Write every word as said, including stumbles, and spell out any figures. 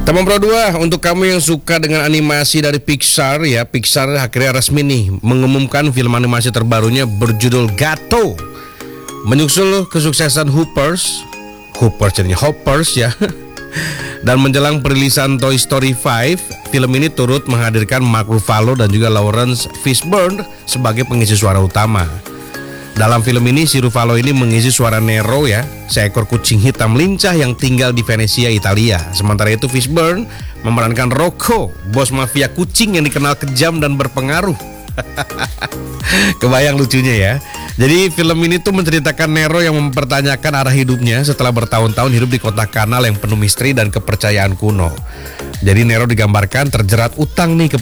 Teman Pro dua, untuk kamu yang suka dengan animasi dari Pixar ya, Pixar akhirnya resmi nih mengumumkan film animasi terbarunya berjudul Gato. Menyusul kesuksesan Hoopers, Hoopers jadinya Hoppers ya. Dan menjelang perilisan Toy Story lima, film ini turut menghadirkan Mark Ruffalo dan juga Lawrence Fishburne sebagai pengisi suara utama. Dalam film ini si Ruffalo ini mengisi suara Nero ya, seekor kucing hitam lincah yang tinggal di Venesia, Italia. Sementara itu Fishburne memerankan Rocco, bos mafia kucing yang dikenal kejam dan berpengaruh. Kebayang lucunya ya. Jadi film ini tuh menceritakan Nero yang mempertanyakan arah hidupnya setelah bertahun-tahun hidup di kota kanal yang penuh misteri dan kepercayaan kuno. Jadi Nero digambarkan terjerat utang nih ke